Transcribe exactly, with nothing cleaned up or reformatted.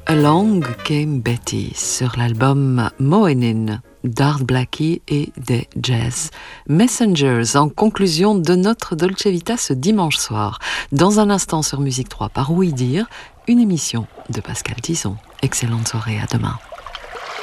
Along Came Betty sur l'album Moenin d'Art Blakey et des Jazz Messengers, en conclusion de notre Dolce Vita ce dimanche soir. Dans un instant sur Musique trois par Oui Dire, une émission de Pascal Tison. Excellente soirée, à demain.